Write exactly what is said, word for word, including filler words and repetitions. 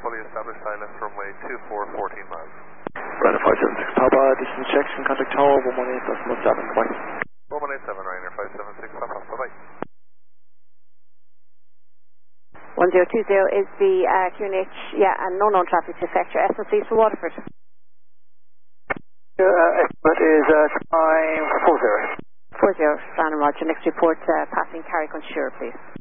fully established silence runway two four, fourteen miles. Ryanair five seven six Papa, distance checks and contact tower one one eight decimal seven, bye. one one eight seven, Ryanair five seven six Papa, bye-bye. one zero two zero is the uh, Q N H, yeah, and no known traffic to sector. Estimate please for Waterford. Uh, estimate is uh, time four zero. four zero, Shannon Roger. Next report, uh, passing Carrick on Sure, please.